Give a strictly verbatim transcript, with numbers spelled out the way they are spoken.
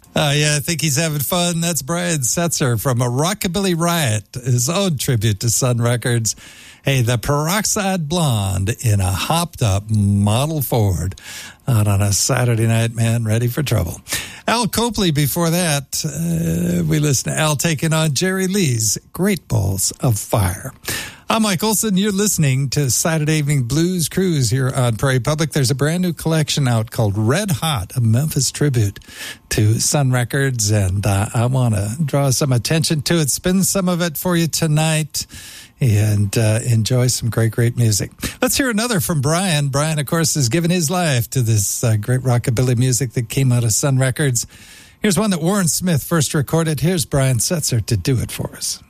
Uh, yeah, I think he's having fun. That's Brian Setzer from a Rockabilly Riot, his own tribute to Sun Records. Hey, the Peroxide Blonde in a hopped-up model Ford out on a Saturday night, man, ready for trouble. Al Copley before that. Uh, we listen to Al taking on Jerry Lee's Great Balls of Fire. I'm Mike Olson. You're listening to Saturday Evening Blues Cruise here on Prairie Public. There's a brand new collection out called Red Hot, a Memphis tribute to Sun Records, and uh, I want to draw some attention to it, spin some of it for you tonight, and uh, enjoy some great, great music. Let's hear another from Brian. Brian, of course, has given his life to this uh, great rockabilly music that came out of Sun Records. Here's one that Warren Smith first recorded. Here's Brian Setzer to do it for us.